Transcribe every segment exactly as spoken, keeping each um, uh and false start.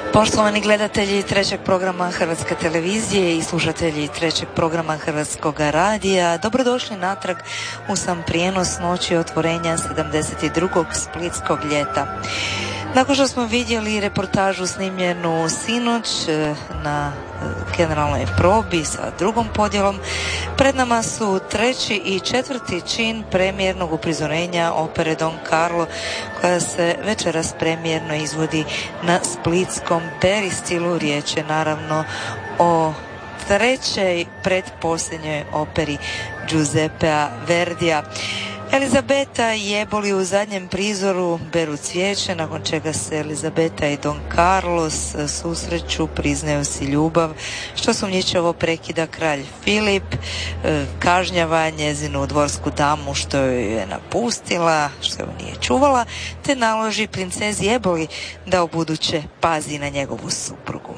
Poštovani gledatelji trećeg programa Hrvatske televizije i slušatelji trećeg programa Hrvatskog radija, dobrodošli natrag u sam prijenos noći otvorenja sedamdeset drugog splitskog ljeta. Nakon što smo vidjeli reportažu snimljenu sinoć na generalnoj probi sa drugom podjelom, pred nama su treći i četvrti čin premijernog uprizorenja opere Don Carlo, koja se večeras premijerno izvodi na splitskom Peristilu. Riječ je naravno o trećoj pretposljednjoj operi Giuseppea Verdija. Elizabeta i Eboli u zadnjem prizoru beru cvijeće, nakon čega se Elizabeta i Don Carlos susreću, priznaju si ljubav, što sumnjičavo prekida kralj Filip, kažnjava njezinu dvorsku damu što joj je napustila, što joj nije čuvala, te naloži princezi Eboli da ubuduće pazi na njegovu suprugu.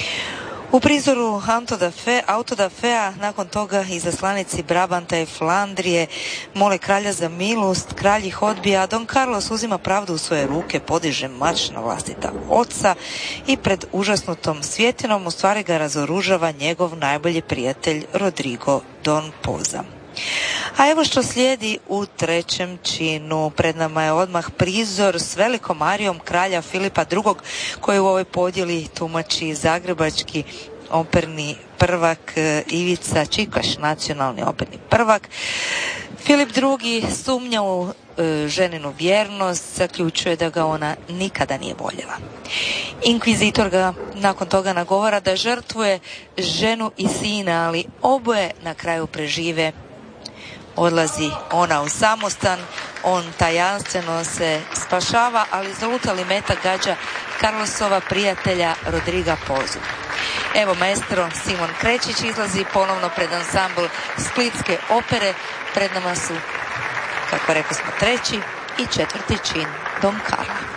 U prizoru Auto da Fea nakon toga izaslanici Brabanta i Flandrije mole kralja za milost, kralj ih odbija, a Don Carlos uzima pravdu u svoje ruke, podiže mač na vlastita oca i pred užasnutom svjetinom u stvari ga razoružava njegov najbolji prijatelj Rodrigo Don Poza. A evo što slijedi u trećem činu. Pred nama je odmah prizor s velikom arijom kralja Filipa drugog, koji u ovoj podjeli tumači zagrebački operni prvak Ivica Čikaš, nacionalni operni prvak. Filip drugi sumnja u e, ženinu vjernost, zaključuje da ga ona nikada nije voljela. Inkvizitor ga nakon toga nagovara da žrtvuje ženu i sina, ali oboje na kraju prežive. Odlazi ona u samostan, on tajanstveno se spašava, ali zalutali metak gađa Carlosova prijatelja Rodriga Pozu. Evo maestro Simon Krečić izlazi ponovno pred ansambl Splitske opere. Pred nama su, kako rekao smo, treći i četvrti čin Don Carlo.